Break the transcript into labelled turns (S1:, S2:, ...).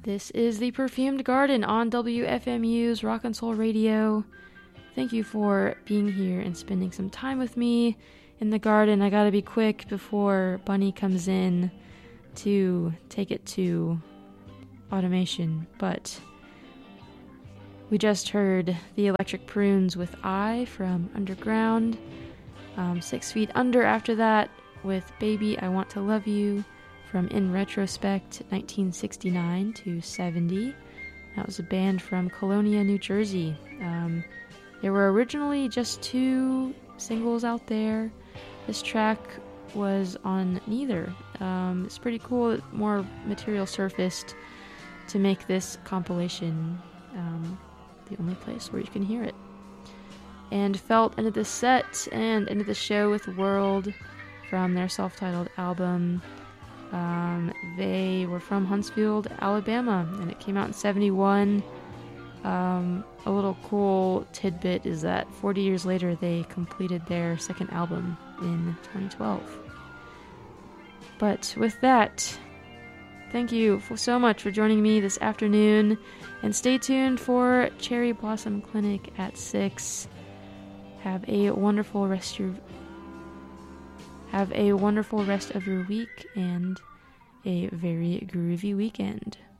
S1: This is the Perfumed Garden on WFMU's Rock and Soul Radio. Thank you for being here and spending some time with me in the garden. I gotta be quick before Bunny comes in to take it to automation, but we just heard the Electric Prunes with I from Underground. 6 Feet Under after that with Baby I Want to Love You from In Retrospect 1969 to 70. That was a band from Colonia, New Jersey. There were originally just 2 singles out there. This track was on neither. It's pretty cool that more material surfaced to make this compilation the only place where you can hear it. And Felt ended the set and ended the show with World from their self-titled album. They were from Huntsville, Alabama, and it came out in 71. A little cool tidbit is that 40 years later they completed their second album in 2012. But with that, thank you so much for joining me this afternoon, and stay tuned for Cherry Blossom Clinic at 6. Have a wonderful rest of your week and a very groovy weekend.